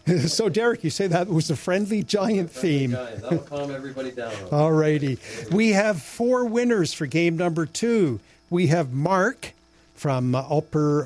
So, Derek, you say that was a friendly giant theme. That'll calm everybody down. All righty. We have 4 winners for game number 2. We have Mark from Upper